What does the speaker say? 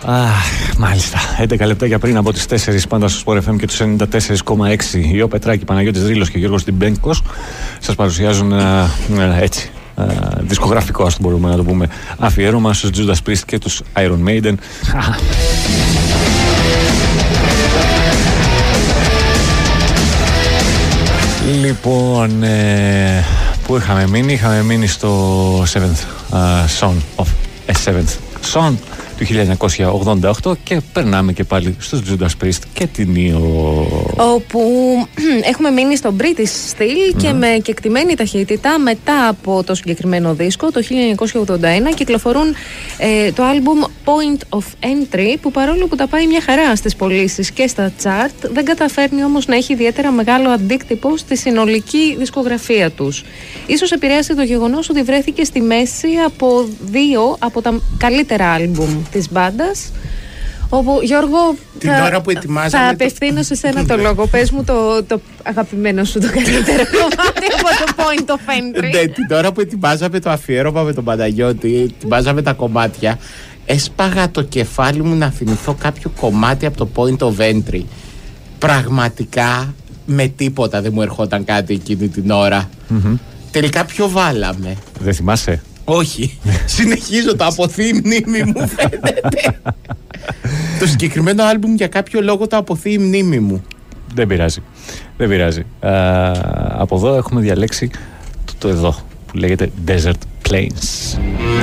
Μάλιστα. 11 λεπτάκια πριν από τις 4 πάντα στο Sport FM και τους 94,6. Ιω Πετράκη, Παναγιώτης Ρήλος και Γιώργος Τιμπένκος σας παρουσιάζουν έτσι δισκογραφικό, ας το μπορούμε να το πούμε, αφιέρωμα στους Judas Priest και τους Iron Maiden. Λοιπόν, που είχαμε μείνει στο 7th Song of a 7th Song του 1988 και περνάμε και πάλι στους Judas Priest και την Io, όπου έχουμε μείνει στο British Steel και με κεκτημένη ταχύτητα μετά από το συγκεκριμένο δίσκο το 1981 κυκλοφορούν το άλμπουμ Point of Entry, που παρόλο που τα πάει μια χαρά στις πωλήσεις και στα chart, δεν καταφέρνει όμως να έχει ιδιαίτερα μεγάλο αντίκτυπο στη συνολική δισκογραφία τους. Ίσως επηρέασε το γεγονός ότι βρέθηκε στη μέση από δύο από τα καλύτερα άλμπουμ της μπάντας. Όπου, Γιώργο, θα απευθύνω σε σένα το λόγο. Πες μου το αγαπημένο σου, το καλύτερο κομμάτι από το Point of Entry. Ναι, την ώρα που ετοιμάζαμε το αφιέρωμα με τον Παναγιώτη, ετοιμάζαμε τα κομμάτια, έσπαγα το κεφάλι μου να θυμηθώ κάποιο κομμάτι από το Point of Entry. Πραγματικά με τίποτα δεν μου ερχόταν κάτι εκείνη την ώρα. Τελικά ποιο βάλαμε? Δεν θυμάσαι? Όχι. Συνεχίζω, το αποθεί η μνήμη μου, φαίνεται. Το συγκεκριμένο άλμπουμ για κάποιο λόγο το αποθεί η μνήμη μου. Δεν πειράζει. Από εδώ έχουμε διαλέξει το εδώ που λέγεται Desert Plains.